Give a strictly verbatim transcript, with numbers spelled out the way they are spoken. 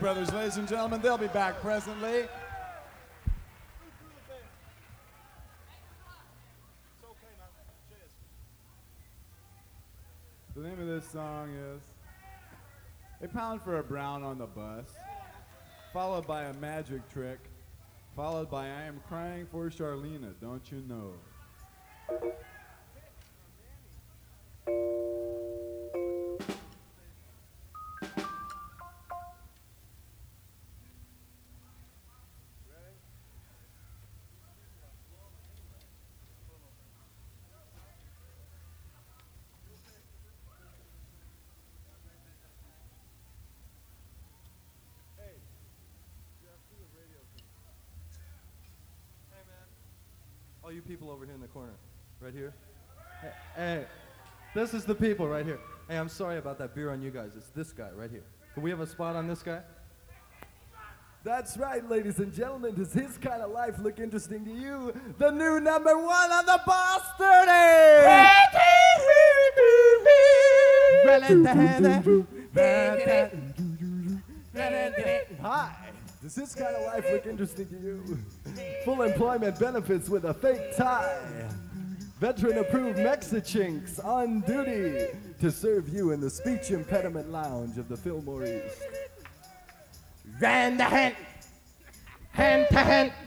Brothers, ladies and gentlemen. They'll be back presently. The name of this song is A Pound for a Brown on the Bus, followed by A Magic Trick, followed by I Am Crying for Charlena, Don't You Know? All you people over here in the corner, right here. Hey, hey, this is the people right here. Hey, I'm sorry about that beer on you guys. It's this guy right here. Can we have a spot on this guy? That's right, ladies and gentlemen. Does his kind of life look interesting to you? The new number one on the Boss thirty! Hi. Does this kind of life look interesting to you? Full employment benefits with a fake tie. Veteran-approved Mexichinks on duty to serve you in the speech impediment lounge of the Fillmore East. Hand to hand, hand to hand.